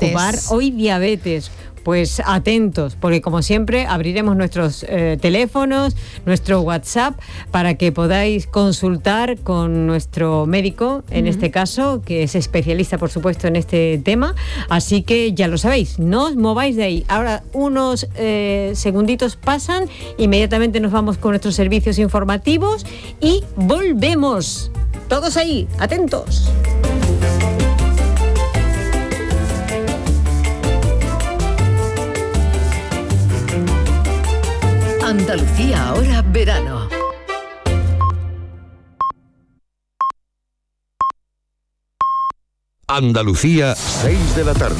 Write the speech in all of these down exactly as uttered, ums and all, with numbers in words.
preocupar. Hoy diabetes. Pues atentos, porque como siempre abriremos nuestros eh, teléfonos, nuestro WhatsApp, para que podáis consultar con nuestro médico, en uh-huh. este caso, que es especialista, por supuesto, en este tema. Así que ya lo sabéis, no os mováis de ahí. Ahora unos eh, segunditos pasan, inmediatamente nos vamos con nuestros servicios informativos y volvemos. Todos ahí, atentos. Andalucía ahora verano. Andalucía, seis de la tarde.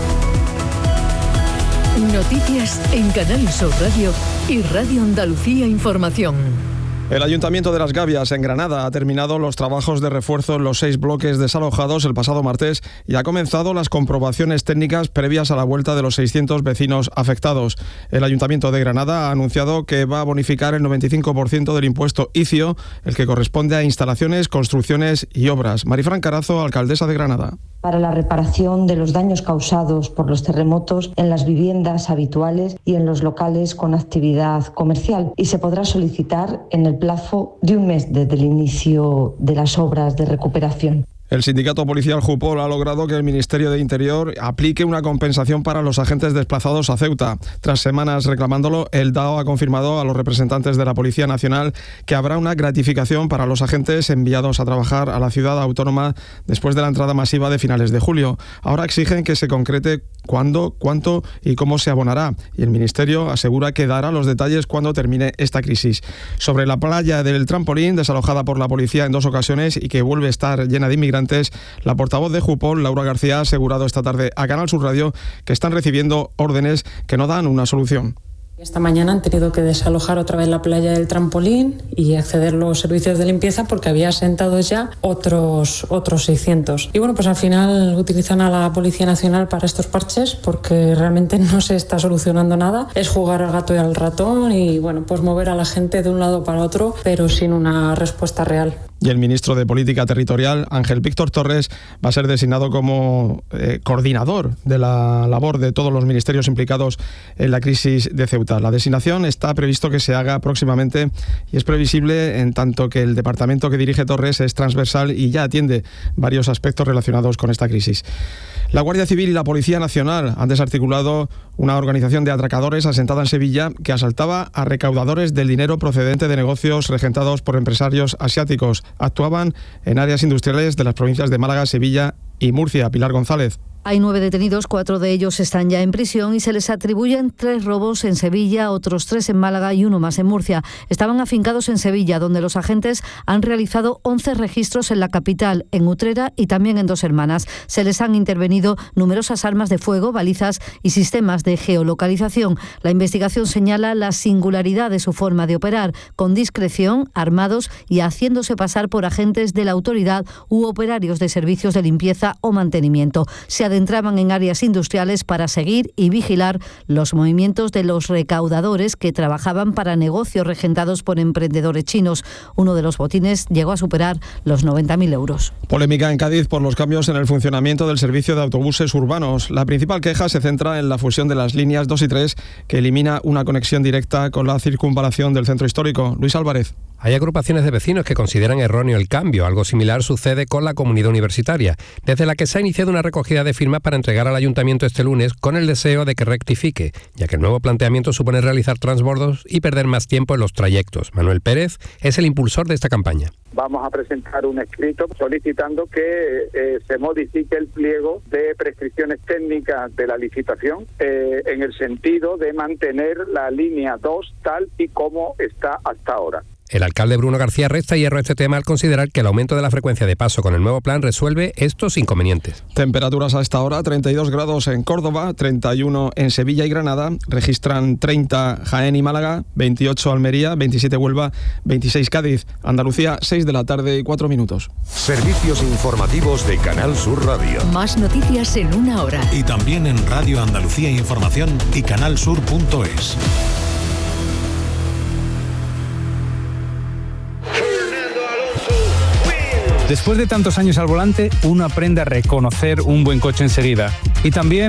Noticias en Canal Sur Radio y Radio Andalucía Información. El Ayuntamiento de Las Gavias, en Granada, ha terminado los trabajos de refuerzo en los seis bloques desalojados el pasado martes y ha comenzado las comprobaciones técnicas previas a la vuelta de los seiscientos vecinos afectados. El Ayuntamiento de Granada ha anunciado que va a bonificar el noventa y cinco por ciento del impuesto I C I O, el que corresponde a instalaciones, construcciones y obras. Marifran Carazo, alcaldesa de Granada. Para la reparación de los daños causados por los terremotos en las viviendas habituales y en los locales con actividad comercial, y se podrá solicitar en el plazo de un mes desde el inicio de las obras de recuperación. El sindicato policial Jupol ha logrado que el Ministerio de Interior aplique una compensación para los agentes desplazados a Ceuta. Tras semanas reclamándolo, el D A O ha confirmado a los representantes de la Policía Nacional que habrá una gratificación para los agentes enviados a trabajar a la ciudad autónoma después de la entrada masiva de finales de julio. Ahora exigen que se concrete cuándo, cuánto y cómo se abonará. Y el Ministerio asegura que dará los detalles cuando termine esta crisis. Sobre la playa del Trampolín, desalojada por la policía en dos ocasiones y que vuelve a estar llena de inmigrantes, la portavoz de Jupol, Laura García, ha asegurado esta tarde a Canal Sur Radio que están recibiendo órdenes que no dan una solución. Esta mañana han tenido que desalojar otra vez la playa del Trampolín y acceder los servicios de limpieza porque había asentados ya otros, otros seiscientos. Y bueno, pues al final utilizan a la Policía Nacional para estos parches porque realmente no se está solucionando nada. Es jugar al gato y al ratón y bueno, pues mover a la gente de un lado para otro, pero sin una respuesta real. Y el ministro de Política Territorial, Ángel Víctor Torres, va a ser designado como eh, coordinador de la labor de todos los ministerios implicados en la crisis de Ceuta. La designación está previsto que se haga próximamente y es previsible en tanto que el departamento que dirige Torres es transversal y ya atiende varios aspectos relacionados con esta crisis. La Guardia Civil y la Policía Nacional han desarticulado una organización de atracadores asentada en Sevilla que asaltaba a recaudadores del dinero procedente de negocios regentados por empresarios asiáticos. Actuaban en áreas industriales de las provincias de Málaga, Sevilla y Murcia. Pilar González. Hay nueve detenidos, cuatro de ellos están ya en prisión y se les atribuyen tres robos en Sevilla, otros tres en Málaga y uno más en Murcia. Estaban afincados en Sevilla, donde los agentes han realizado once registros en la capital, en Utrera y también en Dos Hermanas. Se les han intervenido numerosas armas de fuego, balizas y sistemas de geolocalización. La investigación señala la singularidad de su forma de operar, con discreción, armados y haciéndose pasar por agentes de la autoridad u operarios de servicios de limpieza o mantenimiento. Se adentraban en áreas industriales para seguir y vigilar los movimientos de los recaudadores que trabajaban para negocios regentados por emprendedores chinos. Uno de los botines llegó a superar los noventa mil euros. Polémica en Cádiz por los cambios en el funcionamiento del servicio de autobuses urbanos. La principal queja se centra en la fusión de las líneas dos y tres, que elimina una conexión directa con la circunvalación del centro histórico. Luis Álvarez. Hay agrupaciones de vecinos que consideran erróneo el cambio. Algo similar sucede con la comunidad universitaria, desde la que se ha iniciado una recogida de firmas para entregar al ayuntamiento este lunes con el deseo de que rectifique, ya que el nuevo planteamiento supone realizar transbordos y perder más tiempo en los trayectos. Manuel Pérez es el impulsor de esta campaña. Vamos a presentar un escrito solicitando que eh, se modifique el pliego de prescripciones técnicas de la licitación eh, en el sentido de mantener la línea dos tal y como está hasta ahora. El alcalde Bruno García resta hierro a este tema al considerar que el aumento de la frecuencia de paso con el nuevo plan resuelve estos inconvenientes. Temperaturas a esta hora, treinta y dos grados en Córdoba, treinta y uno en Sevilla y Granada, registran treinta Jaén y Málaga, veintiocho Almería, veintisiete Huelva, veintiséis Cádiz, Andalucía, seis de la tarde y cuatro minutos. Servicios informativos de Canal Sur Radio. Más noticias en una hora. Y también en Radio Andalucía Información y canalsur punto es. Después de tantos años al volante, uno aprende a reconocer un buen coche enseguida. Y también